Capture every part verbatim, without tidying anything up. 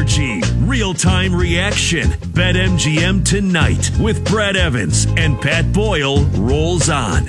energy, real-time reaction. BetMGM Tonight with Brad Evans and Pat Boyle rolls on.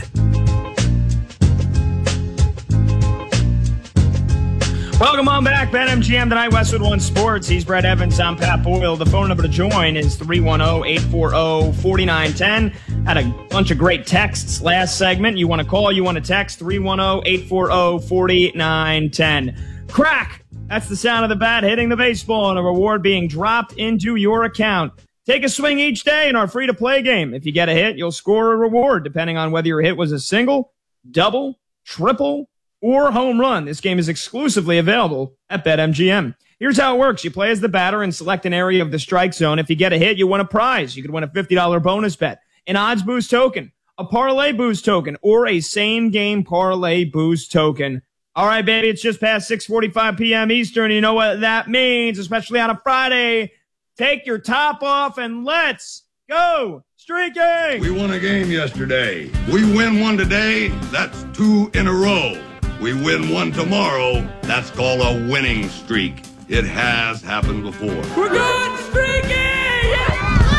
Welcome on back, BetMGM Tonight, Westwood One Sports. He's Brad Evans, I'm Pat Boyle. The phone number to join is three one zero, eight four zero, four nine one zero. Had a bunch of great texts last segment. You want to call, you want to text, three one zero, eight four zero, four nine one zero. Crack! That's the sound of the bat hitting the baseball and a reward being dropped into your account. Take a swing each day in our free-to-play game. If you get a hit, you'll score a reward, depending on whether your hit was a single, double, triple, or home run. This game is exclusively available at BetMGM. Here's how it works. You play as the batter and select an area of the strike zone. If you get a hit, you win a prize. You could win a fifty dollars bonus bet, an odds boost token, a parlay boost token, or a same-game parlay boost token. All right, baby, it's just past six forty-five p.m. Eastern. You know what that means, especially on a Friday. Take your top off and let's go streaking! We won a game yesterday. We win one today, that's two in a row. We win one tomorrow, that's called a winning streak. It has happened before. We're good streaking! Yeah!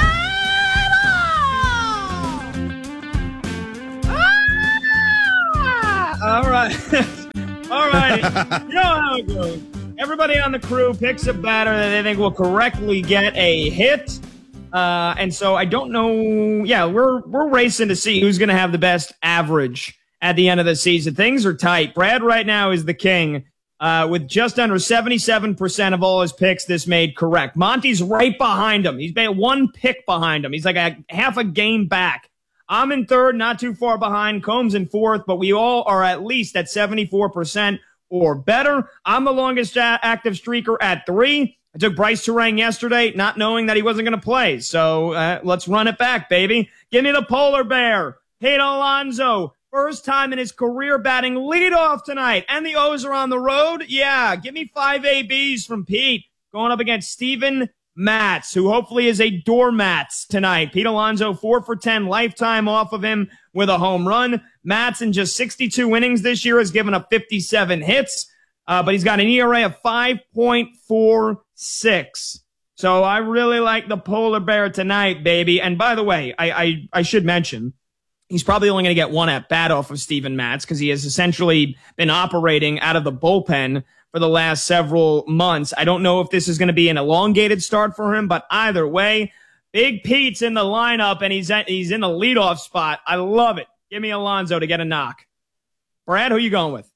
Ah! All right. All right. You know how it goes. Everybody on the crew picks a batter that they think will correctly get a hit. Uh, and so I don't know. Yeah, we're we're racing to see who's going to have the best average at the end of the season. Things are tight. Brad right now is the king uh, with just under seventy-seven percent of all his picks this made correct. Monty's right behind him. He's made one pick behind him. He's like a half a game back. I'm in third, not too far behind. Combs in fourth, but we all are at least at seventy-four percent or better. I'm the longest a- active streaker at three. I took Bryce Turang yesterday, not knowing that he wasn't going to play. So uh, let's run it back, baby. Give me the polar bear. Pete Alonso, first time in his career batting leadoff tonight. And the O's are on the road. Yeah, give me five A Bs from Pete going up against Steven Matz, who hopefully is a doormat tonight. Pete Alonso, four for ten lifetime off of him with a home run. Matz in just sixty-two innings this year has given up fifty-seven hits, uh, but he's got an E R A of five point four six. So I really like the polar bear tonight, baby. And by the way, I I, I should mention, he's probably only going to get one at bat off of Steven Matz because he has essentially been operating out of the bullpen for the last several months. I don't know if this is going to be an elongated start for him, but either way, Big Pete's in the lineup and he's at, he's in the leadoff spot. I love it. Give me Alonso to get a knock. Brad, who you going with?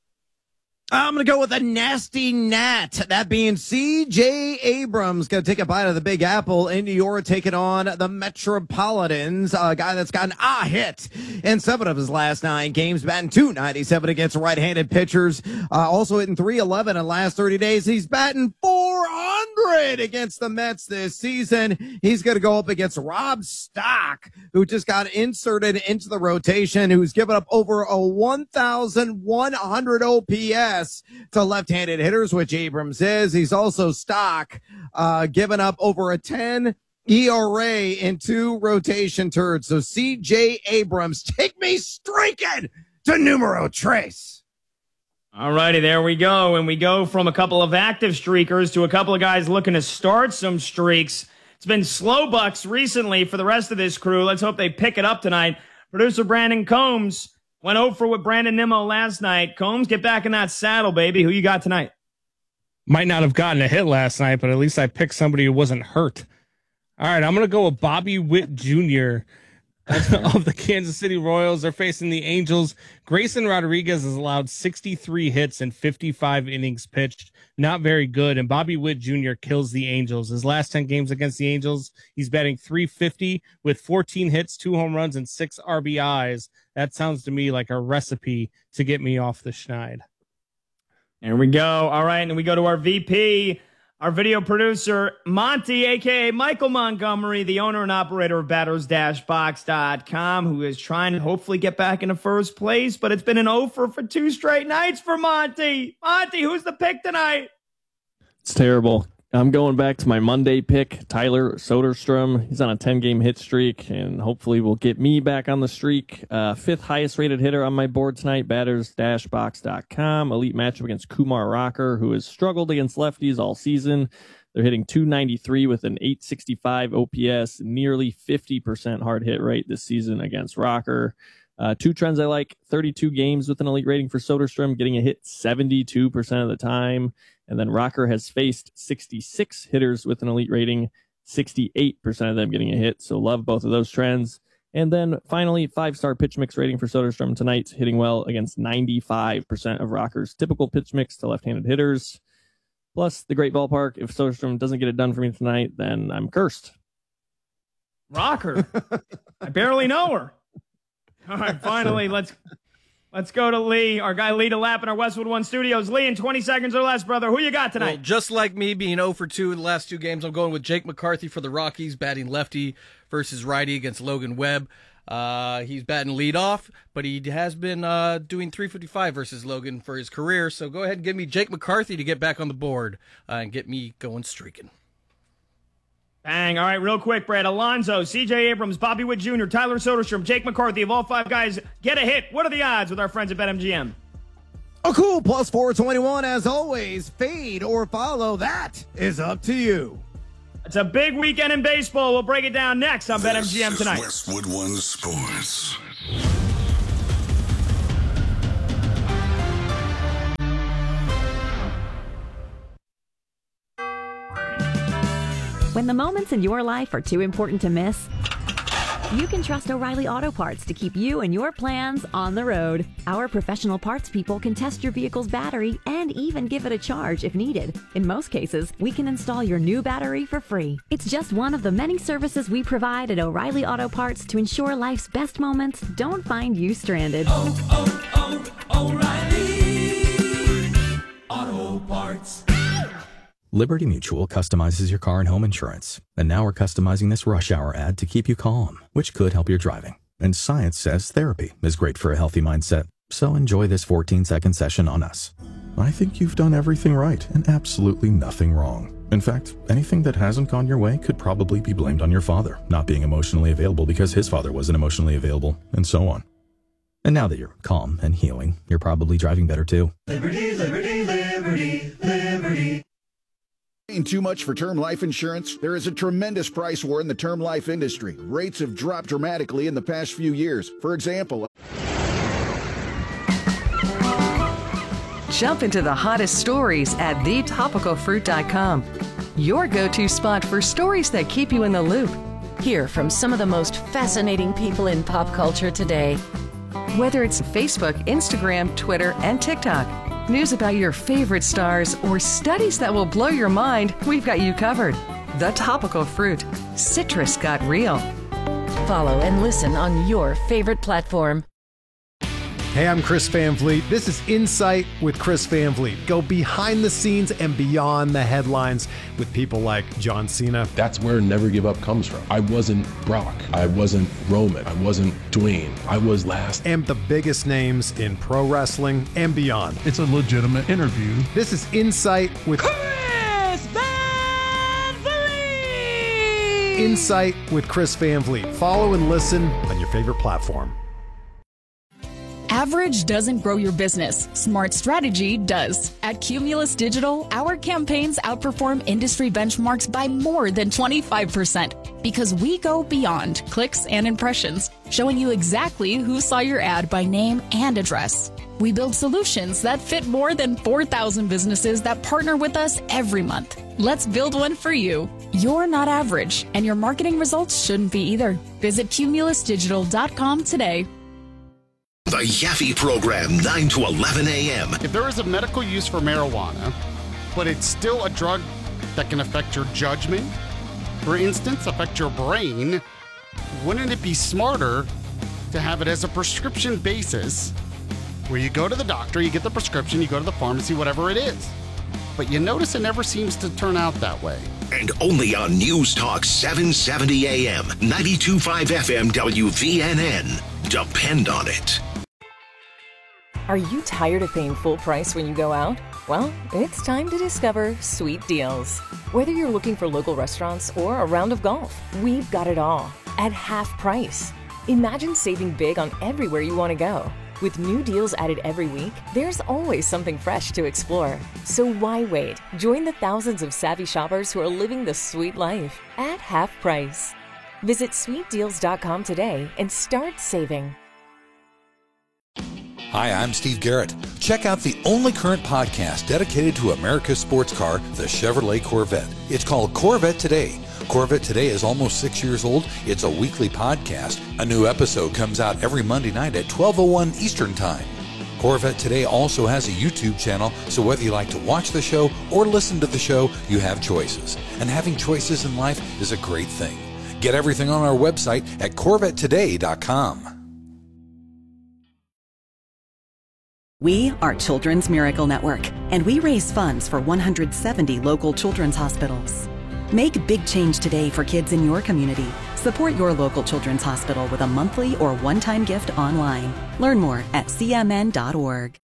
I'm going to go with a nasty Nat. That being C J Abrams. Going to take a bite of the Big Apple in New York, taking on the Metropolitans. A guy that's gotten a hit in seven of his last nine games, batting two ninety-seven against right-handed pitchers. Uh, also hitting three eleven in the last thirty days. He's batting four hundred against the Mets this season. He's going to go up against Rob Stock, who just got inserted into the rotation, who's given up over a one thousand one hundred O P S to left-handed hitters, which Abrams is. He's also Stock, uh, giving up over a ten E R A in two rotation turds. So C J Abrams, take me streaking to numero tres. All righty, there we go. And we go from a couple of active streakers to a couple of guys looking to start some streaks. It's been slow bucks recently for the rest of this crew. Let's hope they pick it up tonight. Producer Brandon Combs went over with Brandon Nimmo last night. Combs, get back in that saddle, baby. Who you got tonight? Might not have gotten a hit last night, but at least I picked somebody who wasn't hurt. All right, I'm going to go with Bobby Witt Junior of the Kansas City Royals. They're facing the Angels. Grayson Rodriguez has allowed sixty-three hits and fifty-five innings pitched. Not very good. And Bobby Witt Junior kills the Angels. His last ten games against the Angels, he's batting three fifty with fourteen hits, two home runs, and six R B Is. That sounds to me like a recipe to get me off the schneid. There we go. All right, and we go to our V P, our video producer, Monty, a k a. Michael Montgomery, the owner and operator of batters dash box dot com, who is trying to hopefully get back into first place, but it's been an offer for two straight nights for Monty. Monty, who's the pick tonight? It's terrible. I'm going back to my Monday pick, Tyler Soderstrom. He's on a ten-game hit streak, and hopefully will get me back on the streak. Uh, fifth highest-rated hitter on my board tonight, batters dash box dot com. Elite matchup against Kumar Rocker, who has struggled against lefties all season. They're hitting two ninety-three with an eight sixty-five O P S, nearly fifty percent hard hit rate this season against Rocker. Uh, two trends I like: thirty-two games with an elite rating for Soderstrom, getting a hit seventy-two percent of the time. And then Rocker has faced sixty-six hitters with an elite rating, sixty-eight percent of them getting a hit. So love both of those trends. And then finally, five-star pitch mix rating for Soderstrom tonight, hitting well against ninety-five percent of Rocker's typical pitch mix to left-handed hitters. Plus, the great ballpark. If Soderstrom doesn't get it done for me tonight, then I'm cursed. Rocker. I barely know her. All right, finally, let's let's go to Lee, our guy Lee DeLapp in our Westwood One studios. Lee, in twenty seconds or less, brother, who you got tonight? Well, just like me being oh for two in the last two games, I'm going with Jake McCarthy for the Rockies, batting lefty versus righty against Logan Webb. Uh, he's batting leadoff, but he has been uh, doing three fifty-five versus Logan for his career. So go ahead and give me Jake McCarthy to get back on the board uh, and get me going streaking. Bang. All right, real quick, Brad. Alonso, C J Abrams, Bobby Witt Junior, Tyler Soderstrom, Jake McCarthy. Of all five guys, get a hit. What are the odds with our friends at BetMGM? Oh, cool. Plus four twenty-one. As always, fade or follow. That is up to you. It's a big weekend in baseball. We'll break it down next on BetMGM tonight. Westwood One Sports. When the moments in your life are too important to miss, you can trust O'Reilly Auto Parts to keep you and your plans on the road. Our professional parts people can test your vehicle's battery and even give it a charge if needed. In most cases, we can install your new battery for free. It's just one of the many services we provide at O'Reilly Auto Parts to ensure life's best moments don't find you stranded. Oh, oh, oh, O'Reilly Auto Parts. Liberty Mutual customizes your car and home insurance. And now we're customizing this rush hour ad to keep you calm, which could help your driving. And science says therapy is great for a healthy mindset. So enjoy this fourteen second session on us. I think you've done everything right and absolutely nothing wrong. In fact, anything that hasn't gone your way could probably be blamed on your father not being emotionally available because his father wasn't emotionally available, and so on. And now that you're calm and healing, you're probably driving better too. Liberty, liberty, liberty, liberty. Paying too much for term life insurance? There is a tremendous price war in the term life industry. Rates have dropped dramatically in the past few years. For example, jump into the hottest stories at the topical fruit dot com. Your go-to spot for stories that keep you in the loop. Hear from some of the most fascinating people in pop culture today. Whether it's Facebook, Instagram, Twitter, and TikTok, news about your favorite stars, or studies that will blow your mind, we've got you covered. The Topical Fruit. Citrus got real. Follow and listen on your favorite platform. Hey, I'm Chris Van Vliet. This is Insight with Chris Van Vliet. Go behind the scenes and beyond the headlines with people like John Cena. That's where Never Give Up comes from. I wasn't Brock. I wasn't Roman. I wasn't Dwayne. I was last. And the biggest names in pro wrestling and beyond. It's a legitimate interview. This is Insight with Chris Van Vliet. Insight with Chris Van Vliet. Follow and listen on your favorite platform. Average doesn't grow your business. Smart strategy does. At Cumulus Digital, our campaigns outperform industry benchmarks by more than twenty-five percent because we go beyond clicks and impressions, showing you exactly who saw your ad by name and address. We build solutions that fit more than four thousand businesses that partner with us every month. Let's build one for you. You're not average, and your marketing results shouldn't be either. Visit cumulus digital dot com today. The Yaffe Program, nine to eleven a.m. If there is a medical use for marijuana, but it's still a drug that can affect your judgment, for instance, affect your brain, wouldn't it be smarter to have it as a prescription basis where you go to the doctor, you get the prescription, you go to the pharmacy, whatever it is. But you notice it never seems to turn out that way. And only on News Talk seven seventy a.m., ninety-two point five F M W V N N. Depend on it. Are you tired of paying full price when you go out? Well, it's time to discover Sweet Deals. Whether you're looking for local restaurants or a round of golf, we've got it all at half price. Imagine saving big on everywhere you want to go. With new deals added every week, there's always something fresh to explore. So why wait? Join the thousands of savvy shoppers who are living the sweet life at half price. Visit sweet deals dot com today and start saving. Hi, I'm Steve Garrett. Check out the only current podcast dedicated to America's sports car, the Chevrolet Corvette. It's called Corvette Today. Corvette Today is almost six years old. It's a weekly podcast. A new episode comes out every Monday night at twelve oh one Eastern Time. Corvette Today also has a YouTube channel, so whether you like to watch the show or listen to the show, you have choices. And having choices in life is a great thing. Get everything on our website at corvette today dot com. We are Children's Miracle Network, and we raise funds for one hundred seventy local children's hospitals. Make big change today for kids in your community. Support your local children's hospital with a monthly or one-time gift online. Learn more at c m n dot org.